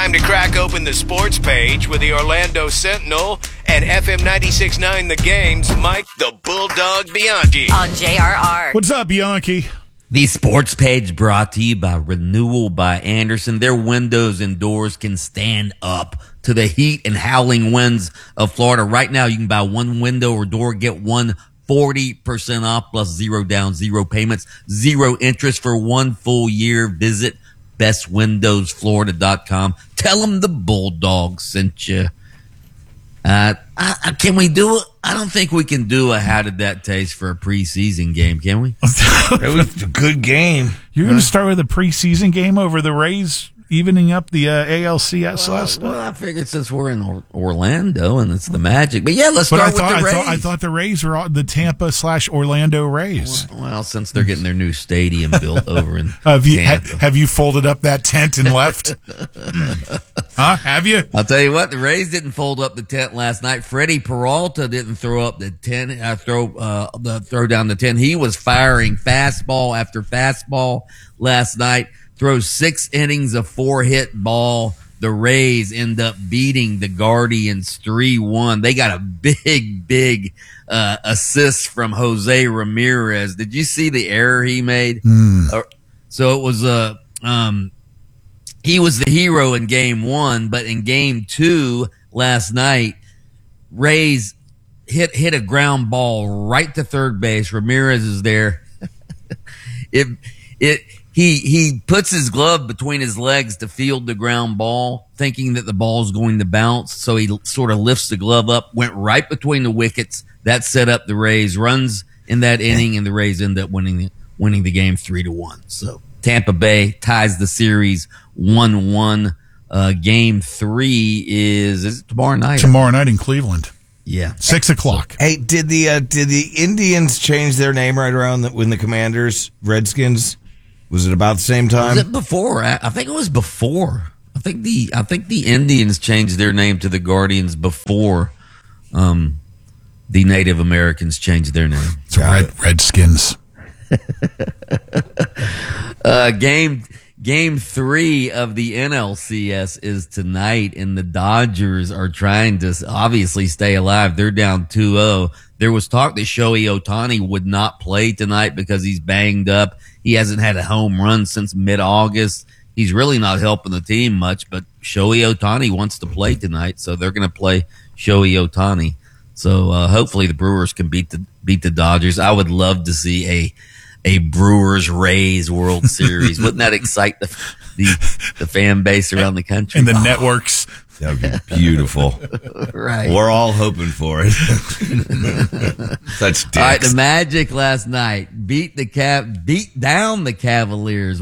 Time to crack open the sports page with the Orlando Sentinel and FM 96.9 The Game's Mike the Bulldog Bianchi. On JRR. What's up, Bianchi? The sports page brought to you by Renewal by Andersen. Their windows and doors can stand up to the heat and howling winds of Florida. Right now, you can buy one window or door, get one 40% off plus 0 down, 0 payments, 0 interest for 1 full year. Visit bestwindowsflorida.com. Tell them the Bulldogs sent you. Can we do it? I don't think we can do a how did that taste for a preseason game, can we? It was a good game. You're going to start with a preseason game over the Rays evening up the ALCS last night? Well, I figured since we're in Orlando and it's the Magic. But yeah, let's start with the Rays. I thought the Rays were the Tampa/Orlando Rays. Well, since they're getting their new stadium built over in Tampa. Have you folded up that tent and left? Huh? Have you? I'll tell you what, the Rays didn't fold up the tent last night. Freddie Peralta didn't throw up the tent, throw down the tent. He was firing fastball after fastball last night. Throws 6 innings of 4-hit ball. The Rays end up beating the Guardians 3-1. They got a big assist from Jose Ramirez. Did you see the error he made? So it was he was the hero in game 1, but in game 2 last night, Rays hit a ground ball right to third base. Ramirez is there. He puts his glove between his legs to field the ground ball, thinking that the ball is going to bounce. So he sort of lifts the glove up, went right between the wickets. That set up the Rays. Runs in that inning, and the Rays end up winning the game 3-1. So Tampa Bay ties the series 1-1. Game 3 is it tomorrow night? Tomorrow night in Cleveland. Yeah, 6:00. Hey, did the Indians change their name right around when the Commanders, Redskins? Was it about the same time? Was it before? I think it was before. I think the Indians changed their name to the Guardians before the Native Americans changed their name. It's Redskins. Game 3 of the NLCS is tonight, and the Dodgers are trying to obviously stay alive. They're down 2-0. There was talk that Shohei Ohtani would not play tonight because he's banged up. He hasn't had a home run since mid-August. He's really not helping the team much, but Shohei Ohtani wants to play tonight, so they're going to play Shohei Ohtani. So hopefully the Brewers can beat the Dodgers. I would love to see a Brewers-Rays World Series. Wouldn't that excite the fan base around the country? And the networks. That would be beautiful. Right. We're all hoping for it. Such dicks. All right, the Magic last night beat down the Cavaliers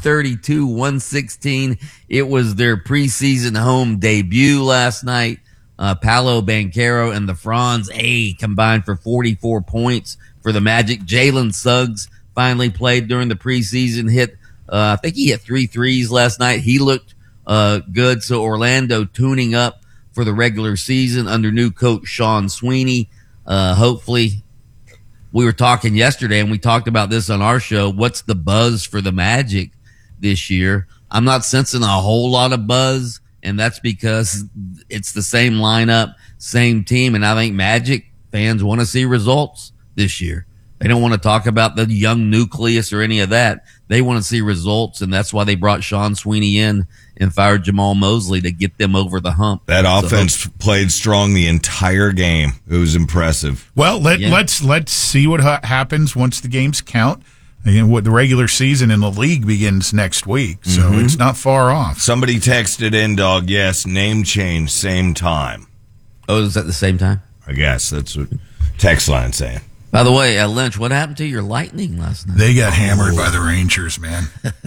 132-116. It was their preseason home debut last night. Paolo Banchero and the Franz A combined for 44 points for the Magic. Jalen Suggs finally played during the preseason. I think he hit 3 threes last night. He looked good. So Orlando tuning up for the regular season under new coach Sean Sweeney. Hopefully, we were talking yesterday and we talked about this on our show. What's the buzz for the Magic this year? I'm not sensing a whole lot of buzz, and that's because it's the same lineup, same team. And I think Magic fans want to see results this year. They don't want to talk about the young nucleus or any of that. They want to see results, and that's why they brought Sean Sweeney in and fired Jamal Mosley to get them over the hump. That offense played strong the entire game. It was impressive. Well, let's see what happens once the games count. And what the regular season in the league begins next week, so it's not far off. Somebody texted in, dog, yes, name change, same time. Oh, is that the same time? I guess that's what text line saying. By the way, Lynch, what happened to your Lightning last night? They got hammered by the Rangers, man.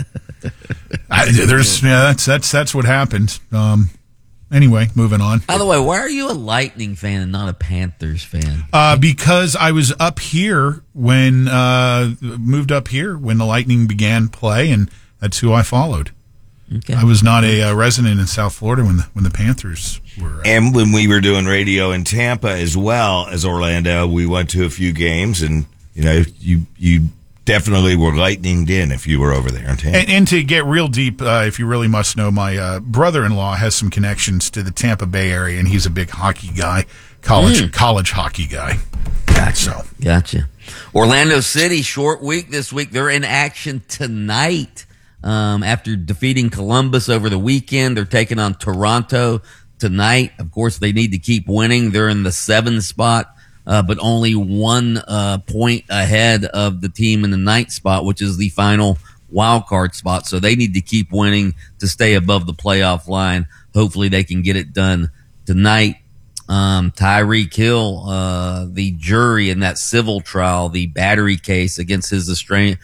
That's what happened. Anyway, moving on. By the way, why are you a Lightning fan and not a Panthers fan? Because I was up here moved up here when the Lightning began play, and that's who I followed. Okay. I was not a resident in South Florida when the Panthers were. And when we were doing radio in Tampa as well as Orlando, we went to a few games, and you definitely were lightninged in if you were over there in Tampa. And to get real deep, if you really must know, my brother-in-law has some connections to the Tampa Bay area, and he's a big hockey guy, college hockey guy. Gotcha. Orlando City, short week this week. They're in action tonight. After defeating Columbus over the weekend, they're taking on Toronto tonight. Of course, they need to keep winning. They're in the 7th spot. But only 1 point ahead of the team in the 9th spot, which is the final wild card spot. So they need to keep winning to stay above the playoff line. Hopefully they can get it done tonight. Tyreek Hill, the jury in that civil trial, the battery case against his estranged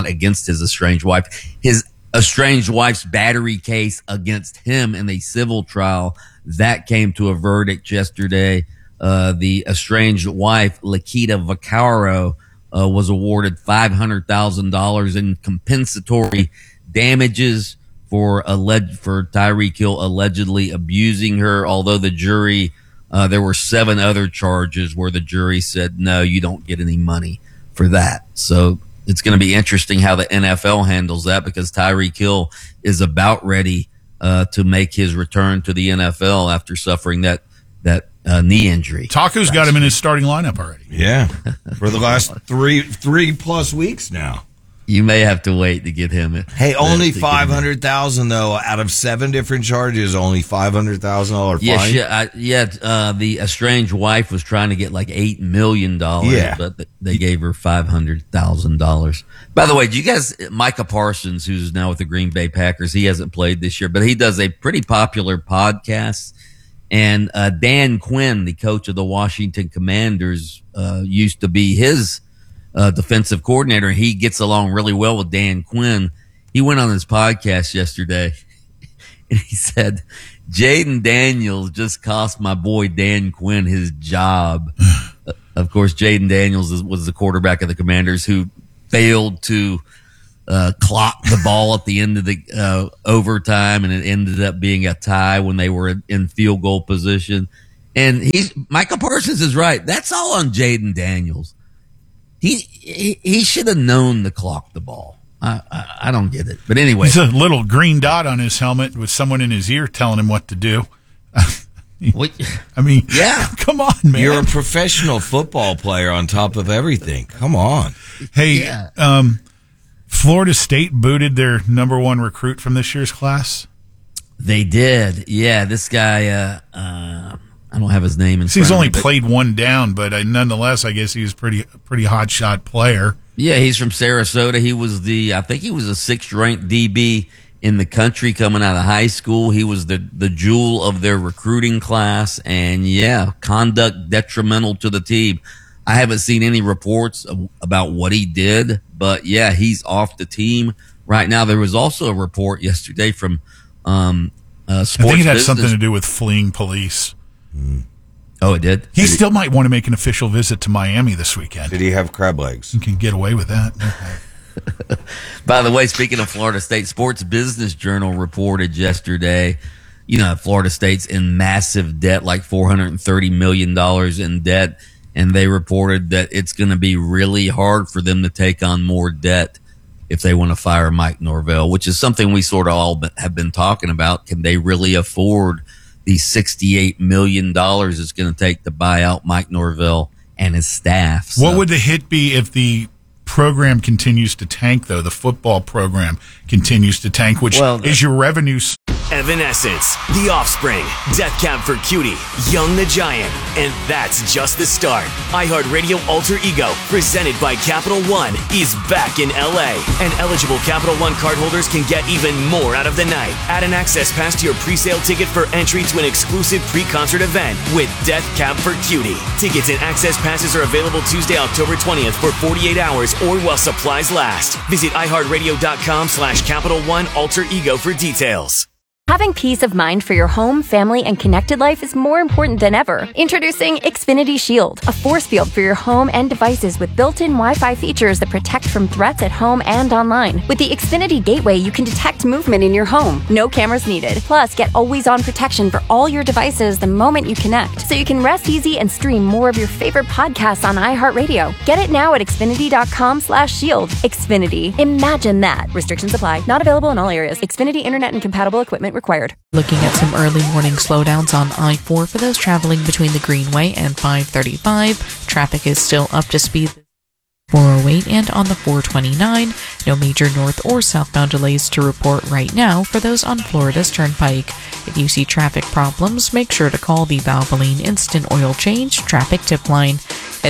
wife, his estranged wife's battery case against him in a civil trial, that came to a verdict yesterday. The estranged wife, Lakita Vaccaro, was awarded $500,000 in compensatory damages for Tyreek Hill allegedly abusing her. Although the jury, there were 7 other charges where the jury said, no, you don't get any money for that. So it's going to be interesting how the NFL handles that, because Tyreek Hill is about ready to make his return to the NFL after suffering that knee injury. Taco's got him in his starting lineup already. Yeah, for the last three plus weeks now. You may have to wait to get him. Hey, only $500,000 though out of 7 different charges. Only $500,000 fine. The estranged wife was trying to get like $8 million. But they gave her $500,000. By the way, do you guys? Micah Parsons, who's now with the Green Bay Packers, he hasn't played this year, but he does a pretty popular podcast. And Dan Quinn, the coach of the Washington Commanders, used to be his defensive coordinator. He gets along really well with Dan Quinn. He went on his podcast yesterday, and he said, Jaden Daniels just cost my boy Dan Quinn his job. Of course, Jaden Daniels was the quarterback of the Commanders who failed to clock the ball at the end of the overtime, and it ended up being a tie when they were in field goal position. And Micah Parsons is right. That's all on Jaden Daniels. He should have known to clock the ball. I don't get it. But anyway. There's a little green dot on his helmet with someone in his ear telling him what to do. I mean, yeah. Come on, man. You're a professional football player on top of everything. Come on. Hey, Florida State booted their number 1 recruit from this year's class. They did. Yeah, this guy, I don't have his name in front of me. He's only played 1 down, but nonetheless, I guess he was pretty hot shot player. Yeah, he's from Sarasota. I think he was a 6th ranked DB in the country coming out of high school. He was the jewel of their recruiting class, and conduct detrimental to the team. I haven't seen any reports about what he did, but he's off the team right now. There was also a report yesterday from Sports I think it had Business. something to do with fleeing police. Oh, it did? He still might want to make an official visit to Miami this weekend. Did he have crab legs? You can get away with that. By the way, speaking of Florida State, Sports Business Journal reported yesterday, Florida State's in massive debt, like $430 million in debt. And they reported that it's going to be really hard for them to take on more debt if they want to fire Mike Norvell, which is something we sort of all have been talking about. Can they really afford the $68 million it's going to take to buy out Mike Norvell and his staff? So, what would the hit be if the program continues to tank, though? The football program continues to tank, which is your revenue. Evanescence, The Offspring, Death Cab for Cutie, Young the Giant, and that's just the start. iHeartRadio Alter Ego, presented by Capital One, is back in LA, and eligible Capital One cardholders can get even more out of the night. Add an access pass to your pre-sale ticket for entry to an exclusive pre-concert event with Death Cab for Cutie. Tickets and access passes are available Tuesday, October 20th for 48 hours or while supplies last. Visit iHeartRadio.com/Capital One Alter Ego for details. Having peace of mind for your home, family, and connected life is more important than ever. Introducing Xfinity Shield, a force field for your home and devices with built-in Wi-Fi features that protect from threats at home and online. With the Xfinity Gateway, you can detect movement in your home. No cameras needed. Plus, get always-on protection for all your devices the moment you connect, so you can rest easy and stream more of your favorite podcasts on iHeartRadio. Get it now at Xfinity.com/shield. Xfinity. Imagine that. Restrictions apply. Not available in all areas. Xfinity Internet and compatible equipment required. Looking at some early morning slowdowns on I-4 for those traveling between the Greenway and 535. Traffic is still up to speed. 408 and on the 429. No major north or southbound delays to report right now for those on Florida's Turnpike. If you see traffic problems, make sure to call the Valvoline Instant Oil Change Traffic Tip Line at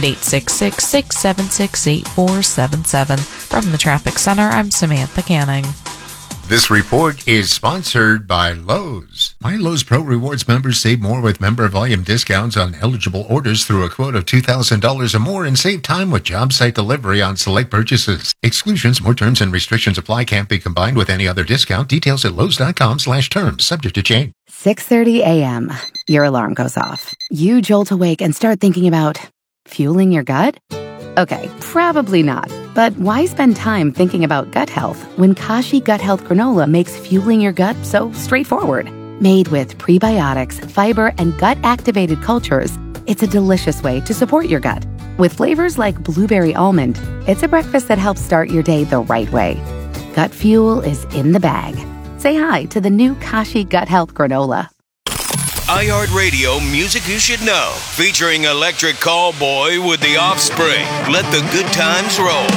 866-676-8477. From the Traffic Center, I'm Samantha Canning. This report is sponsored by Lowe's. My Lowe's Pro Rewards members save more with member volume discounts on eligible orders through a quote of $2,000 or more and save time with job site delivery on select purchases. Exclusions, more terms and restrictions apply. Can't be combined with any other discount. Details at Lowe's.com/terms. Subject to change. 6:30 a.m. Your alarm goes off. You jolt awake and start thinking about fueling your gut? Okay, probably not. But why spend time thinking about gut health when Kashi Gut Health Granola makes fueling your gut so straightforward? Made with prebiotics, fiber, and gut-activated cultures, it's a delicious way to support your gut. With flavors like blueberry almond, it's a breakfast that helps start your day the right way. Gut fuel is in the bag. Say hi to the new Kashi Gut Health Granola. iHeartRadio Music You Should Know, featuring Electric Callboy with The Offspring. Let the good times roll.